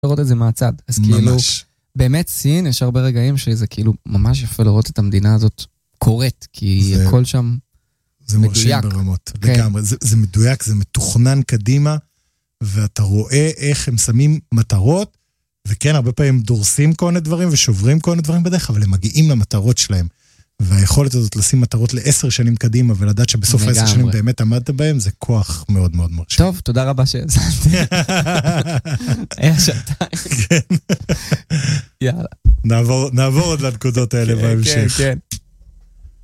לראות את זה מהצד. אז כאילו, באמת סין, יש הרבה רגעים שזה כאילו ממש יפה לראות את המדינה הזאת קורית, כי הכל שם זה מרשים ברמות, לגמרי. זה מדויק, זה מתוכנן קדימה, ואתה רואה איך הם שמים מטרות, וכן, הרבה פעמים דורסים כל מיני דברים, ושוברים כל מיני דברים בדרך, אבל הם מגיעים למטרות שלהם. והיכולת הזאת לשים מטרות ל10 שנים קדימה, ולדעת שבסוף 10 שנים באמת עמדת בהם, זה כוח מאוד מאוד מרשים. טוב, תודה רבה שהזנתי. היה שעתיים. יאללה. נעבור עוד לנקודות האלה בהמשך. כן, כן.